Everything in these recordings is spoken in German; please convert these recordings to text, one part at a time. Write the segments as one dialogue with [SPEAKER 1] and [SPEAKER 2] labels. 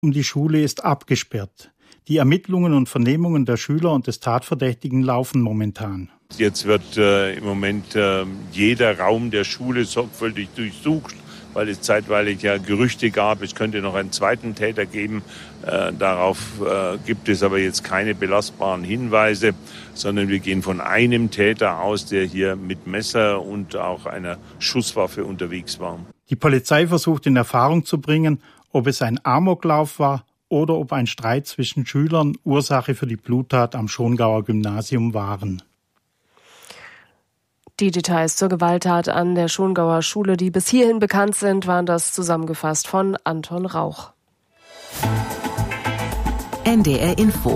[SPEAKER 1] um die Schule ist abgesperrt. Die Ermittlungen und Vernehmungen der Schüler und des Tatverdächtigen laufen momentan.
[SPEAKER 2] Jetzt wird im Moment jeder Raum der Schule sorgfältig durchsucht, weil es zeitweilig ja Gerüchte gab, es könnte noch einen zweiten Täter geben. Darauf gibt es aber jetzt keine belastbaren Hinweise, sondern wir gehen von einem Täter aus, der hier mit Messer und auch einer Schusswaffe unterwegs war.
[SPEAKER 1] Die Polizei versucht in Erfahrung zu bringen, ob es ein Amoklauf war oder ob ein Streit zwischen Schülern Ursache für die Bluttat am Schongauer Gymnasium waren.
[SPEAKER 3] Die Details zur Gewalttat an der Schongauer Schule, die bis hierhin bekannt sind, waren das zusammengefasst von Anton Rauch.
[SPEAKER 4] NDR Info.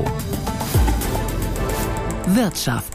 [SPEAKER 4] Wirtschaft.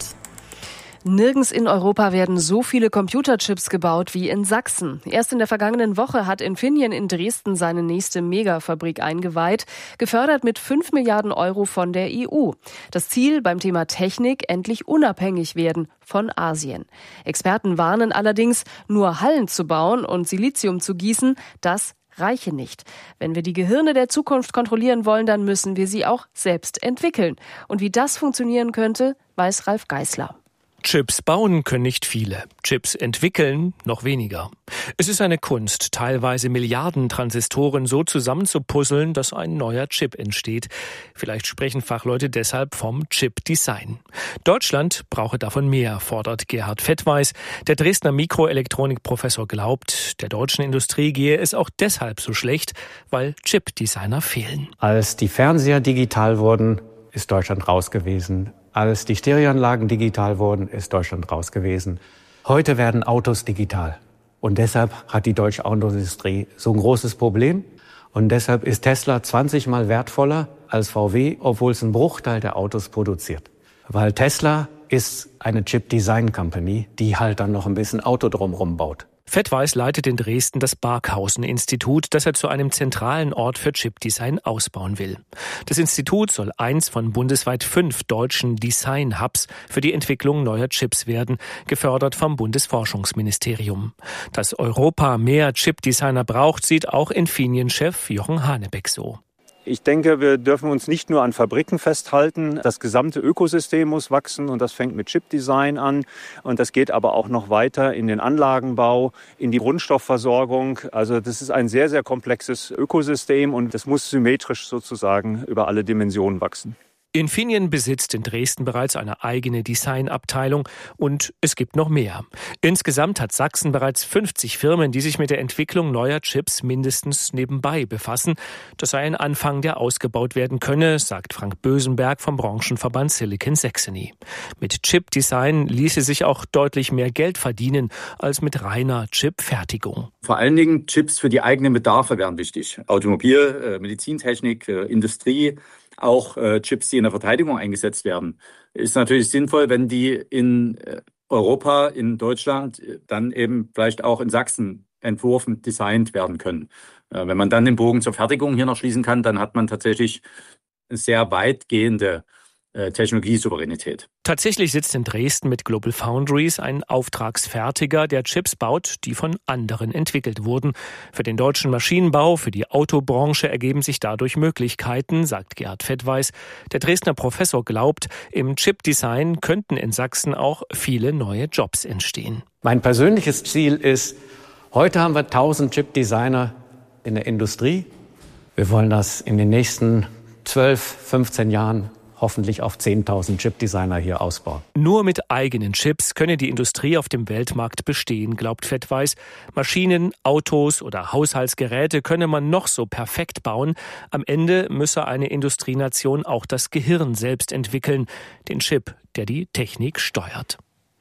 [SPEAKER 3] Nirgends in Europa werden so viele Computerchips gebaut wie in Sachsen. Erst in der vergangenen Woche hat Infineon in Dresden seine nächste Megafabrik eingeweiht, gefördert mit 5 Milliarden Euro von der EU. Das Ziel beim Thema Technik, endlich unabhängig werden von Asien. Experten warnen allerdings, nur Hallen zu bauen und Silizium zu gießen, das reiche nicht. Wenn wir die Gehirne der Zukunft kontrollieren wollen, dann müssen wir sie auch selbst entwickeln. Und wie das funktionieren könnte, weiß Ralf Geißler.
[SPEAKER 5] Chips bauen können nicht viele, Chips entwickeln noch weniger. Es ist eine Kunst, teilweise Milliarden Transistoren so zusammenzupuzzeln, dass ein neuer Chip entsteht. Vielleicht sprechen Fachleute deshalb vom Chip-Design. Deutschland brauche davon mehr, fordert Gerhard Fettweis. Der Dresdner Mikroelektronikprofessor glaubt, der deutschen Industrie gehe es auch deshalb so schlecht, weil Chip-Designer fehlen.
[SPEAKER 6] Als die Fernseher digital wurden, ist Deutschland raus gewesen. Als die Stereoanlagen digital wurden, ist Deutschland raus gewesen. Heute werden Autos digital. Und deshalb hat die deutsche Autoindustrie so ein großes Problem. Und deshalb ist Tesla 20 Mal wertvoller als VW, obwohl es einen Bruchteil der Autos produziert. Weil Tesla ist eine Chip-Design-Company, die halt dann noch ein bisschen Auto drumherum baut.
[SPEAKER 5] Fettweis leitet in Dresden das Barkhausen-Institut, das er zu einem zentralen Ort für Chip-Design ausbauen will. Das Institut soll eins von bundesweit 5 deutschen Design-Hubs für die Entwicklung neuer Chips werden, gefördert vom Bundesforschungsministerium. Dass Europa mehr Chip-Designer braucht, sieht auch Infineon-Chef Jochen Hanebeck so.
[SPEAKER 7] Ich denke, wir dürfen uns nicht nur an Fabriken festhalten. Das gesamte Ökosystem muss wachsen und das fängt mit Chip-Design an. Und das geht aber auch noch weiter in den Anlagenbau, in die Grundstoffversorgung. Also das ist ein sehr, sehr komplexes Ökosystem und das muss symmetrisch sozusagen über alle Dimensionen wachsen.
[SPEAKER 5] Infineon besitzt in Dresden bereits eine eigene Designabteilung und es gibt noch mehr. Insgesamt hat Sachsen bereits 50 Firmen, die sich mit der Entwicklung neuer Chips mindestens nebenbei befassen. Das sei ein Anfang, der ausgebaut werden könne, sagt Frank Bösenberg vom Branchenverband Silicon Saxony. Mit Chip-Design ließe sich auch deutlich mehr Geld verdienen als mit reiner Chip-Fertigung.
[SPEAKER 8] Vor allen Dingen Chips für die eigenen Bedarfe wären wichtig. Automobil, Medizintechnik, Industrie. Auch Chips, die in der Verteidigung eingesetzt werden. Ist natürlich sinnvoll, wenn die in Europa, in Deutschland, dann eben vielleicht auch in Sachsen entworfen, designt werden können. Wenn man dann den Bogen zur Fertigung hier noch schließen kann, dann hat man tatsächlich sehr weitgehende Technologiesouveränität.
[SPEAKER 5] Tatsächlich sitzt in Dresden mit Global Foundries ein Auftragsfertiger, der Chips baut, die von anderen entwickelt wurden. Für den deutschen Maschinenbau, für die Autobranche ergeben sich dadurch Möglichkeiten, sagt Gerhard Fettweis. Der Dresdner Professor glaubt, im Chip-Design könnten in Sachsen auch viele neue Jobs entstehen.
[SPEAKER 6] Mein persönliches Ziel ist, heute haben wir 1000 Chip-Designer in der Industrie. Wir wollen das in den nächsten 12, 15 Jahren hoffentlich auf 10.000 Chip-Designer hier ausbauen.
[SPEAKER 5] Nur mit eigenen Chips könne die Industrie auf dem Weltmarkt bestehen, glaubt Fettweis. Maschinen, Autos oder Haushaltsgeräte könne man noch so perfekt bauen. Am Ende müsse eine Industrienation auch das Gehirn selbst entwickeln, den Chip, der die Technik steuert.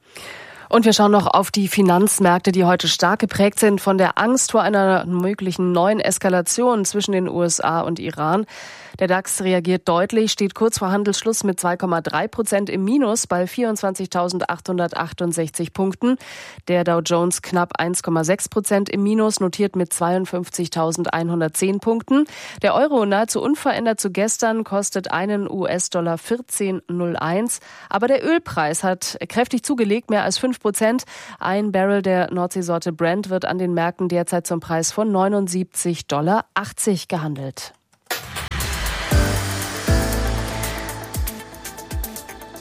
[SPEAKER 3] Und wir schauen noch auf die Finanzmärkte, die heute stark geprägt sind von der Angst vor einer möglichen neuen Eskalation zwischen den USA und Iran. Der DAX reagiert deutlich, steht kurz vor Handelsschluss mit 2,3% im Minus bei 24.868 Punkten. Der Dow Jones knapp 1,6% im Minus, notiert mit 52.110 Punkten. Der Euro nahezu unverändert zu gestern, kostet einen US-Dollar 14,01. Aber der Ölpreis hat kräftig zugelegt, mehr als 5%. Ein Barrel der Nordseesorte Brent wird an den Märkten derzeit zum Preis von $79,80 gehandelt.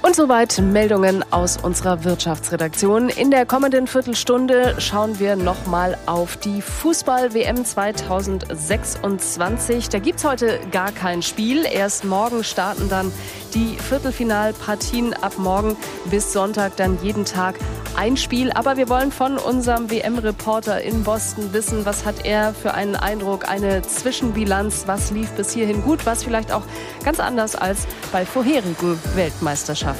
[SPEAKER 3] Und soweit Meldungen aus unserer Wirtschaftsredaktion. In der kommenden Viertelstunde schauen wir nochmal auf die Fußball-WM 2026. Da gibt's heute gar kein Spiel. Erst morgen starten dann die Viertelfinalpartien. Ab morgen bis Sonntag dann jeden Tag ein Spiel. Aber wir wollen von unserem WM-Reporter in Boston wissen, was hat er für einen Eindruck, eine Zwischenbilanz, was lief bis hierhin gut, was vielleicht auch ganz anders als bei vorherigen Weltmeisterschaften.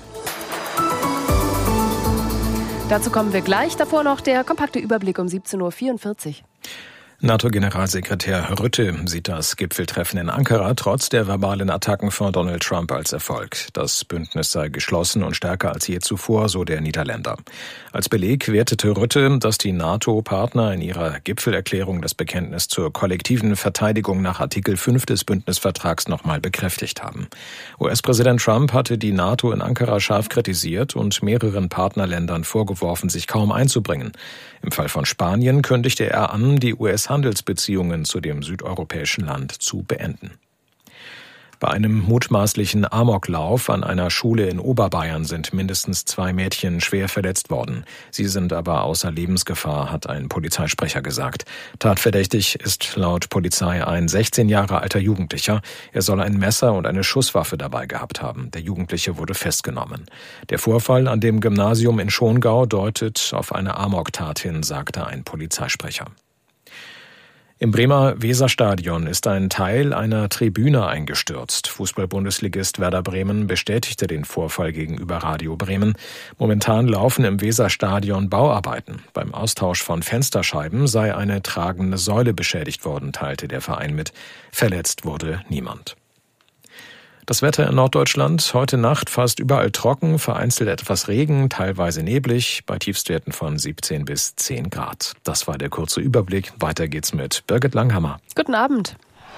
[SPEAKER 3] Dazu kommen wir gleich. Davor noch der kompakte Überblick um 17.44 Uhr.
[SPEAKER 9] NATO-Generalsekretär Rutte sieht das Gipfeltreffen in Ankara trotz der verbalen Attacken von Donald Trump als Erfolg. Das Bündnis sei geschlossen und stärker als je zuvor, so der Niederländer. Als Beleg wertete Rutte, dass die NATO-Partner in ihrer Gipfelerklärung das Bekenntnis zur kollektiven Verteidigung nach Artikel 5 des Bündnisvertrags nochmal bekräftigt haben. US-Präsident Trump hatte die NATO in Ankara scharf kritisiert und mehreren Partnerländern vorgeworfen, sich kaum einzubringen. Im Fall von Spanien kündigte er an, die US-Handelsbeziehungen zu dem südeuropäischen Land zu beenden. Bei einem mutmaßlichen Amoklauf an einer Schule in Oberbayern sind mindestens 2 Mädchen schwer verletzt worden. Sie sind aber außer Lebensgefahr, hat ein Polizeisprecher gesagt. Tatverdächtig ist laut Polizei ein 16 Jahre alter Jugendlicher. Er soll ein Messer und eine Schusswaffe dabei gehabt haben. Der Jugendliche wurde festgenommen. Der Vorfall an dem Gymnasium in Schongau deutet auf eine Amoktat hin, sagte ein Polizeisprecher. Im Bremer Weserstadion ist ein Teil einer Tribüne eingestürzt. Fußball-Bundesligist Werder Bremen bestätigte den Vorfall gegenüber Radio Bremen. Momentan laufen im Weserstadion Bauarbeiten. Beim Austausch von Fensterscheiben sei eine tragende Säule beschädigt worden, teilte der Verein mit. Verletzt wurde niemand. Das Wetter in Norddeutschland, heute Nacht fast überall trocken, vereinzelt etwas Regen, teilweise neblig, bei Tiefstwerten von 17 bis 10 Grad. Das war der kurze Überblick. Weiter geht's mit Birgit Langhammer.
[SPEAKER 3] Guten Abend.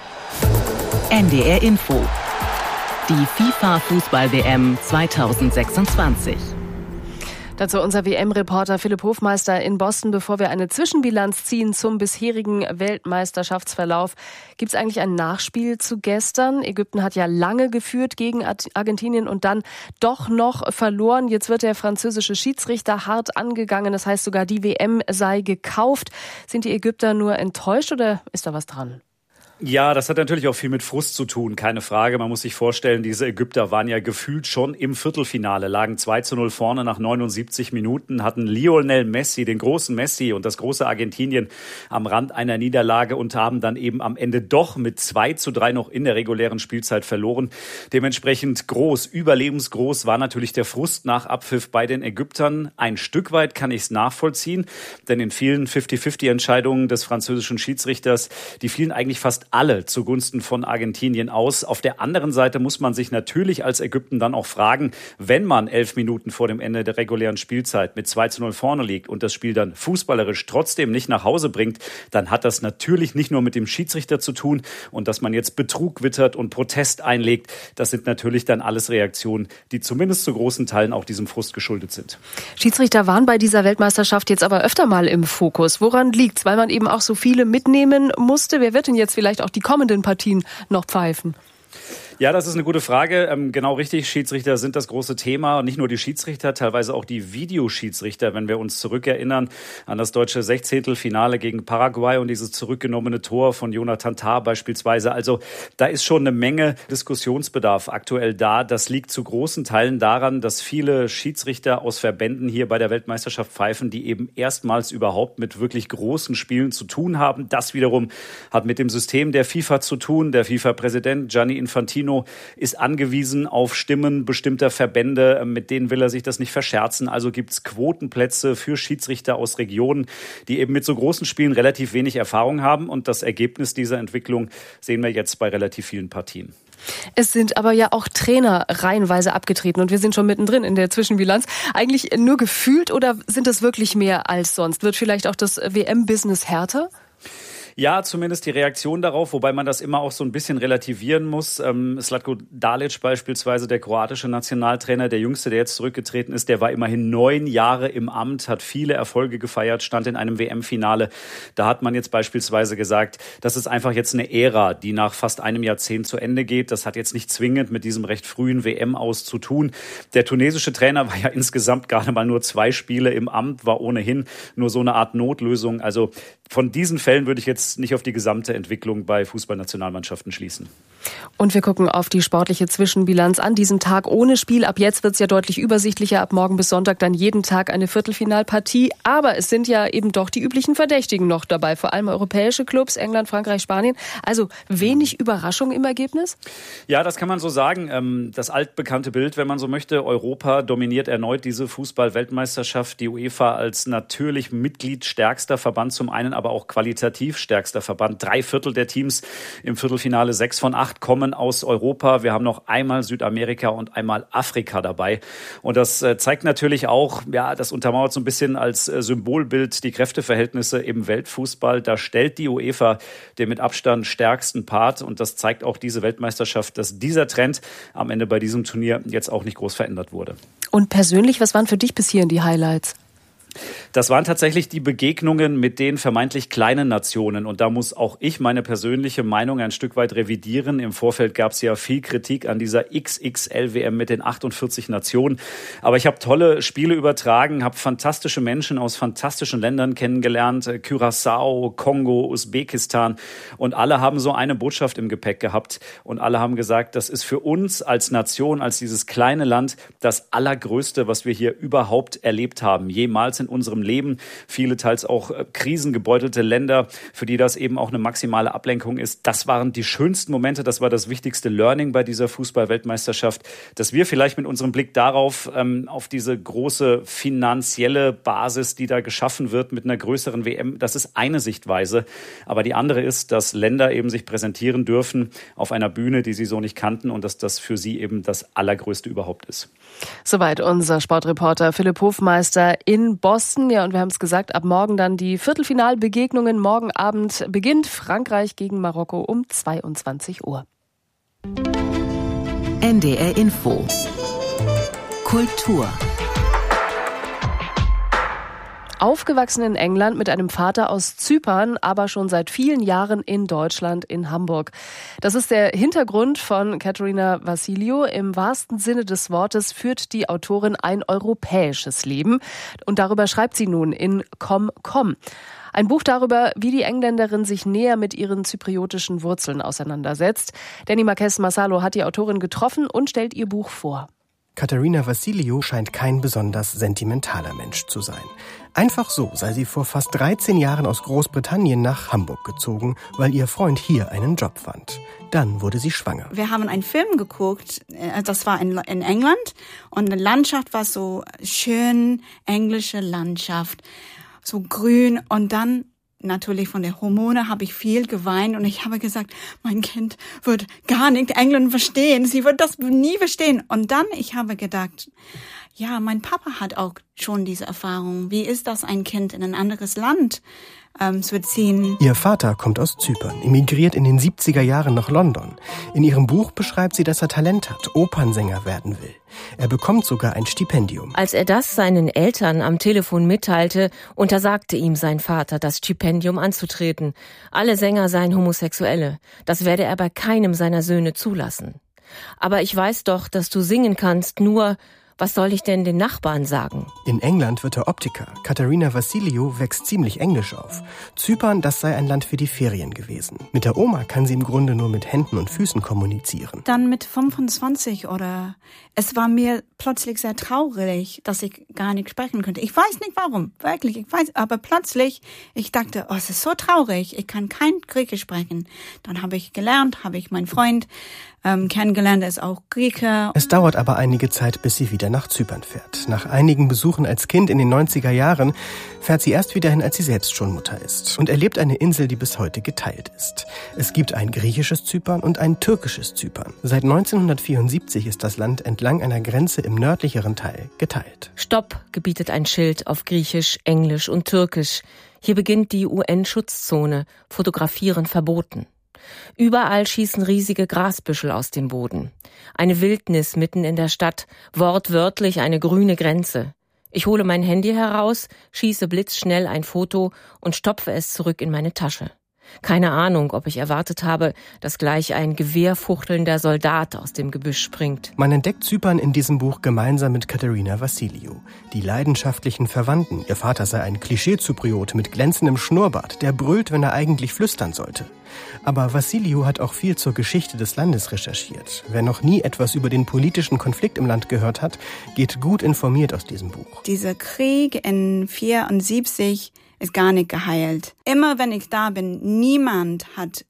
[SPEAKER 4] NDR Info. Die FIFA-Fußball-WM 2026.
[SPEAKER 3] Dazu unser WM-Reporter Philipp Hofmeister in Boston. Bevor wir eine Zwischenbilanz ziehen zum bisherigen Weltmeisterschaftsverlauf, gibt es eigentlich ein Nachspiel zu gestern? Ägypten hat ja lange geführt gegen Argentinien und dann doch noch verloren. Jetzt wird der französische Schiedsrichter hart angegangen. Das heißt sogar, die WM sei gekauft. Sind die Ägypter nur enttäuscht oder ist da was dran?
[SPEAKER 10] Ja, das hat natürlich auch viel mit Frust zu tun, keine Frage. Man muss sich vorstellen, diese Ägypter waren ja gefühlt schon im Viertelfinale, lagen 2:0 vorne nach 79 Minuten, hatten Lionel Messi, den großen Messi und das große Argentinien am Rand einer Niederlage und haben dann eben am Ende doch mit 2:3 noch in der regulären Spielzeit verloren. Dementsprechend überlebensgroß war natürlich der Frust nach Abpfiff bei den Ägyptern. Ein Stück weit kann ich es nachvollziehen, denn in vielen 50-50-Entscheidungen des französischen Schiedsrichters, die fielen eigentlich fast alle zugunsten von Argentinien aus. Auf der anderen Seite muss man sich natürlich als Ägypten dann auch fragen, wenn man 11 Minuten vor dem Ende der regulären Spielzeit mit 2:0 vorne liegt und das Spiel dann fußballerisch trotzdem nicht nach Hause bringt, dann hat das natürlich nicht nur mit dem Schiedsrichter zu tun und dass man jetzt Betrug wittert und Protest einlegt. Das sind natürlich dann alles Reaktionen, die zumindest zu großen Teilen auch diesem Frust geschuldet sind.
[SPEAKER 3] Schiedsrichter waren bei dieser Weltmeisterschaft jetzt aber öfter mal im Fokus. Woran liegt's? Weil man eben auch so viele mitnehmen musste. Wer wird denn jetzt vielleicht auch die kommenden Partien noch pfeifen?
[SPEAKER 10] Ja, das ist eine gute Frage. Genau richtig, Schiedsrichter sind das große Thema. Nicht nur die Schiedsrichter, teilweise auch die Videoschiedsrichter, wenn wir uns zurückerinnern an das deutsche Sechzehntelfinale gegen Paraguay und dieses zurückgenommene Tor von Jonathan Tah beispielsweise. Also da ist schon eine Menge Diskussionsbedarf aktuell da. Das liegt zu großen Teilen daran, dass viele Schiedsrichter aus Verbänden hier bei der Weltmeisterschaft pfeifen, die eben erstmals überhaupt mit wirklich großen Spielen zu tun haben. Das wiederum hat mit dem System der FIFA zu tun. Der FIFA-Präsident Gianni Infantino ist angewiesen auf Stimmen bestimmter Verbände, mit denen will er sich das nicht verscherzen. Also gibt es Quotenplätze für Schiedsrichter aus Regionen, die eben mit so großen Spielen relativ wenig Erfahrung haben. Und das Ergebnis dieser Entwicklung sehen wir jetzt bei relativ vielen Partien.
[SPEAKER 3] Es sind aber ja auch Trainer reihenweise abgetreten und wir sind schon mittendrin in der Zwischenbilanz. Eigentlich nur gefühlt oder sind es wirklich mehr als sonst? Wird vielleicht auch das WM-Business härter?
[SPEAKER 10] Ja, zumindest die Reaktion darauf, wobei man das immer auch so ein bisschen relativieren muss. Slatko Dalic beispielsweise, der kroatische Nationaltrainer, der Jüngste, der jetzt zurückgetreten ist, der war immerhin 9 Jahre im Amt, hat viele Erfolge gefeiert, stand in einem WM-Finale. Da hat man jetzt beispielsweise gesagt, das ist einfach jetzt eine Ära, die nach fast einem Jahrzehnt zu Ende geht. Das hat jetzt nicht zwingend mit diesem recht frühen WM-Aus zu tun. Der tunesische Trainer war ja insgesamt gerade mal nur 2 Spiele im Amt, war ohnehin nur so eine Art Notlösung. Also von diesen Fällen würde ich jetzt nicht auf die gesamte Entwicklung bei Fußballnationalmannschaften schließen.
[SPEAKER 3] Und wir gucken auf die sportliche Zwischenbilanz an diesem Tag ohne Spiel. Ab jetzt wird es ja deutlich übersichtlicher. Ab morgen bis Sonntag dann jeden Tag eine Viertelfinalpartie. Aber es sind ja eben doch die üblichen Verdächtigen noch dabei. Vor allem europäische Clubs, England, Frankreich, Spanien. Also wenig Überraschung im Ergebnis?
[SPEAKER 10] Ja, das kann man so sagen. Das altbekannte Bild, wenn man so möchte. Europa dominiert erneut diese Fußball-Weltmeisterschaft. Die UEFA als natürlich mitgliedstärkster Verband zum einen, aber auch qualitativ stärkster Verband. 3/4 der Teams im Viertelfinale, 6 von 8 kommen aus Europa. Wir haben noch einmal Südamerika und einmal Afrika dabei. Und das zeigt natürlich auch, ja, das untermauert so ein bisschen als Symbolbild die Kräfteverhältnisse im Weltfußball. Da stellt die UEFA den mit Abstand stärksten Part. Und das zeigt auch diese Weltmeisterschaft, dass dieser Trend am Ende bei diesem Turnier jetzt auch nicht groß verändert wurde.
[SPEAKER 3] Und persönlich, was waren für dich bis hierhin die Highlights?
[SPEAKER 10] Das waren tatsächlich die Begegnungen mit den vermeintlich kleinen Nationen. Und da muss auch ich meine persönliche Meinung ein Stück weit revidieren. Im Vorfeld gab es ja viel Kritik an dieser XXL-WM mit den 48 Nationen. Aber ich habe tolle Spiele übertragen, habe fantastische Menschen aus fantastischen Ländern kennengelernt. Curaçao, Kongo, Usbekistan. Und alle haben so eine Botschaft im Gepäck gehabt. Und alle haben gesagt, das ist für uns als Nation, als dieses kleine Land, das Allergrößte, was wir hier überhaupt erlebt haben. Jemals in unserem Leben. Viele teils auch krisengebeutelte Länder, für die das eben auch eine maximale Ablenkung ist. Das waren die schönsten Momente. Das war das wichtigste Learning bei dieser Fußball-Weltmeisterschaft, dass wir vielleicht mit unserem Blick darauf, auf diese große finanzielle Basis, die da geschaffen wird mit einer größeren WM, das ist eine Sichtweise. Aber die andere ist, dass Länder eben sich präsentieren dürfen auf einer Bühne, die sie so nicht kannten und dass das für sie eben das Allergrößte überhaupt ist.
[SPEAKER 3] Soweit unser Sportreporter Philipp Hofmeister in Boston. Ja, und wir haben es gesagt, ab morgen dann die Viertelfinalbegegnungen. Morgen Abend beginnt Frankreich gegen Marokko um 22 Uhr.
[SPEAKER 4] NDR Info. Kultur.
[SPEAKER 3] Aufgewachsen in England mit einem Vater aus Zypern, aber schon seit vielen Jahren in Deutschland, in Hamburg. Das ist der Hintergrund von Katerina Vassiliou. Im wahrsten Sinne des Wortes führt die Autorin ein europäisches Leben. Und darüber schreibt sie nun in Komm, komm. Ein Buch darüber, wie die Engländerin sich näher mit ihren zypriotischen Wurzeln auseinandersetzt. Danny Marques Massalo hat die Autorin getroffen und stellt ihr Buch vor.
[SPEAKER 11] Katerina Vassiliou scheint kein besonders sentimentaler Mensch zu sein. Einfach so sei sie vor fast 13 Jahren aus Großbritannien nach Hamburg gezogen, weil ihr Freund hier einen Job fand. Dann wurde sie schwanger.
[SPEAKER 12] Wir haben einen Film geguckt, das war in England und die Landschaft war so schön, englische Landschaft, so grün und dann natürlich von der Hormone habe ich viel geweint und ich habe gesagt, mein Kind wird gar nicht England verstehen, sie wird das nie verstehen. Und dann, ich habe gedacht, ja, mein Papa hat auch schon diese Erfahrung. Wie ist das, ein Kind in ein anderes Land zu erziehen?
[SPEAKER 11] Ihr Vater kommt aus Zypern, emigriert in den 70er Jahren nach London. In ihrem Buch beschreibt sie, dass er Talent hat, Opernsänger werden will. Er bekommt sogar ein Stipendium.
[SPEAKER 13] Als er das seinen Eltern am Telefon mitteilte, untersagte ihm sein Vater, das Stipendium anzutreten. Alle Sänger seien Homosexuelle. Das werde er bei keinem seiner Söhne zulassen. Aber ich weiß doch, dass du singen kannst, nur was soll ich denn den Nachbarn sagen?
[SPEAKER 11] In England wird er Optiker. Katerina Vassiliou wächst ziemlich englisch auf. Zypern, das sei ein Land für die Ferien gewesen. Mit der Oma kann sie im Grunde nur mit Händen und Füßen kommunizieren.
[SPEAKER 12] Dann mit 25 oder es war mir plötzlich sehr traurig, dass ich gar nicht sprechen könnte. Ich weiß nicht warum, wirklich, ich weiß, aber plötzlich, ich dachte, oh, es ist so traurig, ich kann kein Griechisch sprechen. Dann habe ich gelernt, habe ich meinen Freund kennengelernt, er ist auch Grieche.
[SPEAKER 11] Es dauert aber einige Zeit, bis sie wieder nach Zypern fährt. Nach einigen Besuchen als Kind in den 90er Jahren fährt sie erst wieder hin, als sie selbst schon Mutter ist und erlebt eine Insel, die bis heute geteilt ist. Es gibt ein griechisches Zypern und ein türkisches Zypern. Seit 1974 ist das Land entlang einer Grenze im nördlicheren Teil geteilt.
[SPEAKER 13] Stopp, gebietet ein Schild auf Griechisch, Englisch und Türkisch. Hier beginnt die UN-Schutzzone, Fotografieren verboten. Überall schießen riesige Grasbüschel aus dem Boden. Eine Wildnis mitten in der Stadt, wortwörtlich eine grüne Grenze. Ich hole mein Handy heraus, schieße blitzschnell ein Foto und stopfe es zurück in meine Tasche. Keine Ahnung, ob ich erwartet habe, dass gleich ein gewehrfuchtelnder Soldat aus dem Gebüsch springt.
[SPEAKER 11] Man entdeckt Zypern in diesem Buch gemeinsam mit Katerina Vassiliou. Die leidenschaftlichen Verwandten. Ihr Vater sei ein Klischee-Zypriot mit glänzendem Schnurrbart, der brüllt, wenn er eigentlich flüstern sollte. Aber Vassiliou hat auch viel zur Geschichte des Landes recherchiert. Wer noch nie etwas über den politischen Konflikt im Land gehört hat, geht gut informiert aus diesem Buch.
[SPEAKER 12] Dieser Krieg in 1974 ist gar nicht geheilt. Immer wenn ich da bin, niemand hat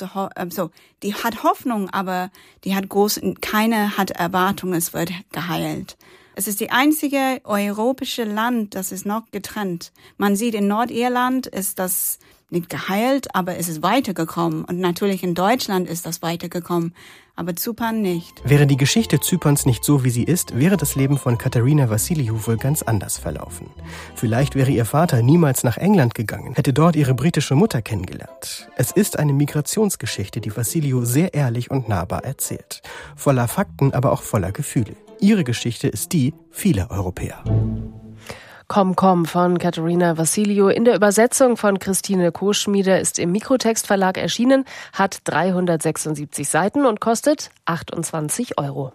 [SPEAKER 12] die hat Hoffnung, aber keiner hat Erwartung, es wird geheilt. Es ist die einzige europäische Land, das ist noch getrennt. Man sieht, in Nordirland ist das nicht geheilt, aber es ist weitergekommen. Und natürlich in Deutschland ist das weitergekommen, aber Zypern nicht.
[SPEAKER 11] Wäre die Geschichte Zyperns nicht so, wie sie ist, wäre das Leben von Katerina Vassiliou wohl ganz anders verlaufen. Vielleicht wäre ihr Vater niemals nach England gegangen, hätte dort ihre britische Mutter kennengelernt. Es ist eine Migrationsgeschichte, die Vassiliou sehr ehrlich und nahbar erzählt. Voller Fakten, aber auch voller Gefühle. Ihre Geschichte ist die vieler Europäer.
[SPEAKER 3] Komm, komm von Katerina Vassiliou in der Übersetzung von Christine Koschmieder ist im Mikrotext Verlag erschienen, hat 376 Seiten und kostet 28 €.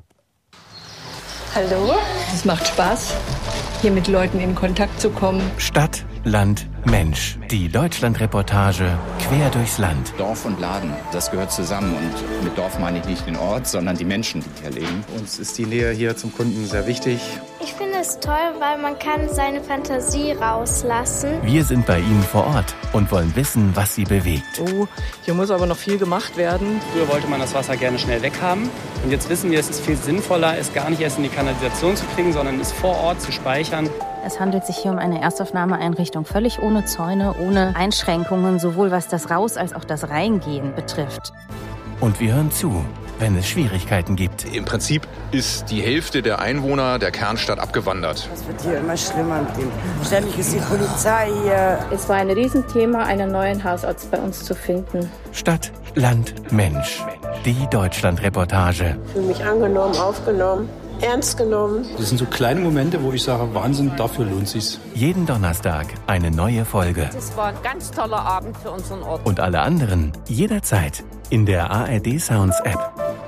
[SPEAKER 14] Hallo, es macht Spaß, hier mit Leuten in Kontakt zu kommen.
[SPEAKER 15] Stadt, Land, Mensch. Die Deutschland-Reportage quer durchs Land.
[SPEAKER 16] Dorf und Laden, das gehört zusammen. Und mit Dorf meine ich nicht den Ort, sondern die Menschen, die hier leben.
[SPEAKER 17] Uns ist die Nähe hier zum Kunden sehr wichtig.
[SPEAKER 18] Ich finde es toll, weil man kann seine Fantasie rauslassen.
[SPEAKER 15] Wir sind bei Ihnen vor Ort und wollen wissen, was Sie bewegt.
[SPEAKER 19] Oh, hier muss aber noch viel gemacht werden.
[SPEAKER 20] Früher wollte man das Wasser gerne schnell weghaben. Und jetzt wissen wir, es ist viel sinnvoller, es gar nicht erst in die Kanalisation zu kriegen, sondern es vor Ort zu speichern.
[SPEAKER 21] Es handelt sich hier um eine Erstaufnahmeeinrichtung, völlig ohne Zäune, ohne Einschränkungen, sowohl was das Raus- als auch das Reingehen betrifft.
[SPEAKER 15] Und wir hören zu, wenn es Schwierigkeiten gibt.
[SPEAKER 22] Im Prinzip ist die Hälfte der Einwohner der Kernstadt abgewandert.
[SPEAKER 23] Es wird hier immer schlimmer mit dem. Ständig ist die Polizei hier.
[SPEAKER 24] Es war ein Riesenthema, einen neuen Hausarzt bei uns zu finden.
[SPEAKER 15] Stadt, Land, Mensch. Die Deutschland-Reportage.
[SPEAKER 25] Ich fühle mich angenommen, aufgenommen, ernst genommen.
[SPEAKER 26] Das sind so kleine Momente, wo ich sage, Wahnsinn, dafür lohnt sich's.
[SPEAKER 15] Jeden Donnerstag eine neue Folge.
[SPEAKER 24] Das war ein ganz toller Abend für unseren Ort.
[SPEAKER 15] Und alle anderen jederzeit in der ARD Sounds App.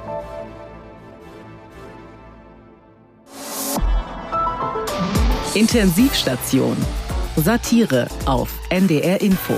[SPEAKER 4] Intensivstation. Satire auf NDR Info.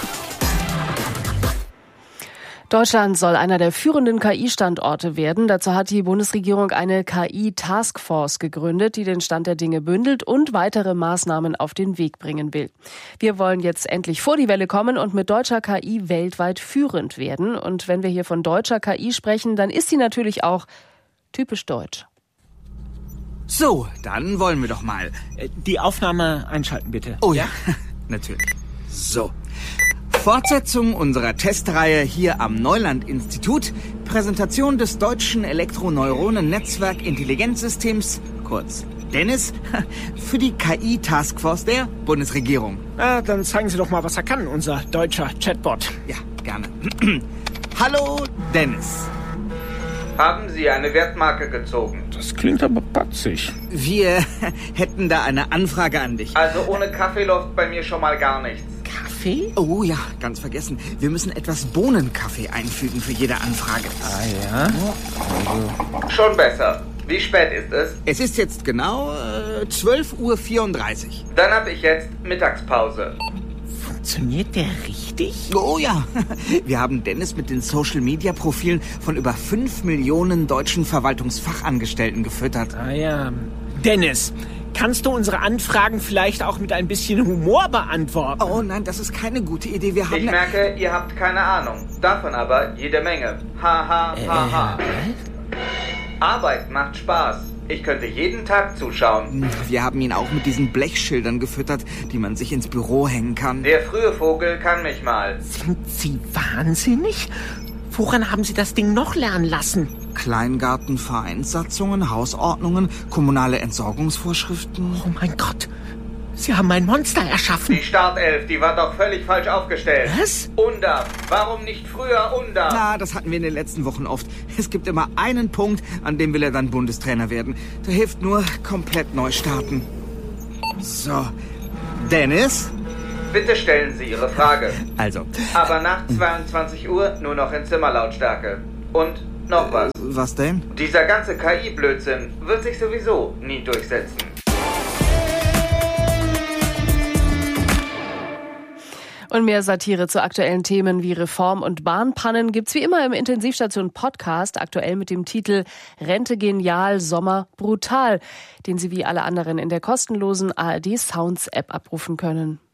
[SPEAKER 3] Deutschland soll einer der führenden KI-Standorte werden. Dazu hat die Bundesregierung eine KI-Taskforce gegründet, die den Stand der Dinge bündelt und weitere Maßnahmen auf den Weg bringen will. Wir wollen jetzt endlich vor die Welle kommen und mit deutscher KI weltweit führend werden. Und wenn wir hier von deutscher KI sprechen, dann ist sie natürlich auch typisch deutsch.
[SPEAKER 27] So, dann wollen wir doch mal.
[SPEAKER 28] Die Aufnahme einschalten, bitte.
[SPEAKER 27] Oh ja, natürlich. So. Fortsetzung unserer Testreihe hier am Neuland-Institut. Präsentation des deutschen Elektroneuronen-Netzwerk-Intelligenzsystems, kurz Dennis, für die KI-Taskforce der Bundesregierung.
[SPEAKER 28] Dann zeigen Sie doch mal, was er kann, unser deutscher Chatbot.
[SPEAKER 27] Ja, gerne. Hallo, Dennis. Haben Sie eine Wertmarke gezogen?
[SPEAKER 28] Das klingt aber patzig.
[SPEAKER 27] Wir hätten da eine Anfrage an dich.
[SPEAKER 29] Also ohne Kaffee läuft bei mir schon mal gar nichts.
[SPEAKER 27] Kaffee? Oh ja, ganz vergessen. Wir müssen etwas Bohnenkaffee einfügen für jede Anfrage.
[SPEAKER 28] Ah ja?
[SPEAKER 29] Schon besser. Wie spät ist es?
[SPEAKER 27] Es ist jetzt genau 12:34 Uhr.
[SPEAKER 29] Dann habe ich jetzt Mittagspause.
[SPEAKER 28] Funktioniert der richtig?
[SPEAKER 27] Oh ja. Wir haben Dennis mit den Social-Media-Profilen von über 5 Millionen deutschen Verwaltungsfachangestellten gefüttert.
[SPEAKER 28] Ah ja. Dennis, kannst du unsere Anfragen vielleicht auch mit ein bisschen Humor beantworten?
[SPEAKER 27] Oh nein, das ist keine gute Idee. Wir haben
[SPEAKER 29] ich merke, ihr habt keine Ahnung. Davon aber jede Menge. Ha, ha, ha, ha. Arbeit macht Spaß. Ich könnte jeden Tag zuschauen.
[SPEAKER 27] Wir haben ihn auch mit diesen Blechschildern gefüttert, die man sich ins Büro hängen kann.
[SPEAKER 29] Der frühe Vogel kann mich mal.
[SPEAKER 28] Sind Sie wahnsinnig? Woran haben Sie das Ding noch lernen lassen?
[SPEAKER 27] Kleingartenvereinssatzungen, Hausordnungen, kommunale Entsorgungsvorschriften.
[SPEAKER 28] Oh mein Gott. Sie haben ein Monster erschaffen.
[SPEAKER 29] Die Startelf, die war doch völlig falsch aufgestellt.
[SPEAKER 28] Was?
[SPEAKER 29] Undarf. Warum nicht früher Undarf?
[SPEAKER 27] Na, das hatten wir in den letzten Wochen oft. Es gibt immer einen Punkt, an dem will er dann Bundestrainer werden. Da hilft nur komplett neu starten. So. Dennis?
[SPEAKER 29] Bitte stellen Sie Ihre Frage.
[SPEAKER 27] Also.
[SPEAKER 29] Aber nach 22 Uhr nur noch in Zimmerlautstärke. Und noch was.
[SPEAKER 27] Was denn?
[SPEAKER 29] Dieser ganze KI-Blödsinn wird sich sowieso nie durchsetzen.
[SPEAKER 3] Und mehr Satire zu aktuellen Themen wie Reform und Bahnpannen gibt's wie immer im Intensivstation-Podcast, aktuell mit dem Titel Rente genial, Sommer brutal, den Sie wie alle anderen in der kostenlosen ARD Sounds App abrufen können.